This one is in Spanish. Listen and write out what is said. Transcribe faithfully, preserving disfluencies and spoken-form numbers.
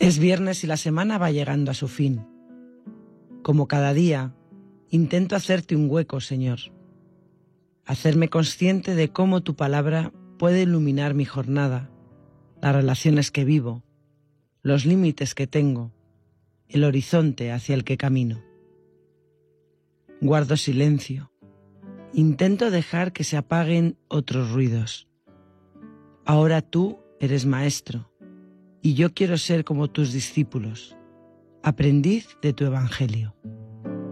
Es viernes y la semana va llegando a su fin. Como cada día, intento hacerte un hueco, Señor. Hacerme consciente de cómo tu palabra puede iluminar mi jornada, las relaciones que vivo, los límites que tengo, el horizonte hacia el que camino. Guardo silencio. Intento dejar que se apaguen otros ruidos. Ahora tú eres maestro, y yo quiero ser como tus discípulos, aprendiz de tu evangelio.